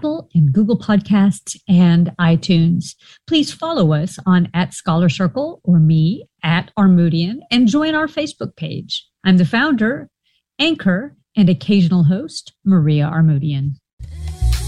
Apple and Google Podcasts and iTunes. Please follow us on @ScholarCircle or me @Armoodian and join our Facebook page. I'm the founder, anchor, and occasional host, Maria Armoodian.